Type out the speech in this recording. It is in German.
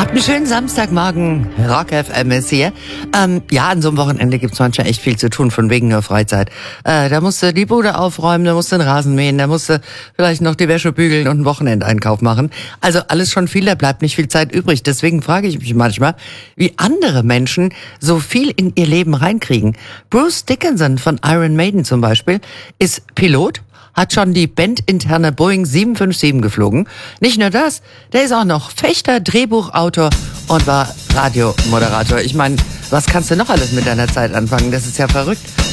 Habt einen schönen Samstagmorgen. Rock FM ist hier. Ja, an so einem Wochenende gibt's manchmal echt viel zu tun, von wegen nur Freizeit. Da musst du die Bude aufräumen, da musst du den Rasen mähen, da musst du vielleicht noch die Wäsche bügeln und einen Wochenendeinkauf machen. Also alles schon viel, da bleibt nicht viel Zeit übrig. Deswegen frage ich mich manchmal, wie andere Menschen so viel in ihr Leben reinkriegen. Bruce Dickinson von Iron Maiden zum Beispiel ist Pilot, hat schon die bandinterne Boeing 757 geflogen. Nicht nur das, der ist auch noch Fechter, Drehbuchautor und war Radiomoderator. Ich meine, was kannst du noch alles mit deiner Zeit anfangen? Das ist ja verrückt.